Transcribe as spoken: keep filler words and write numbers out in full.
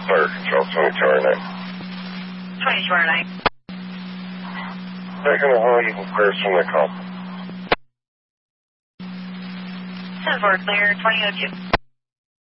Fire Control, twenty-two R nine. twenty-two R nine. Second of all, you can clear us from the call. ten four clear, twenty oh two.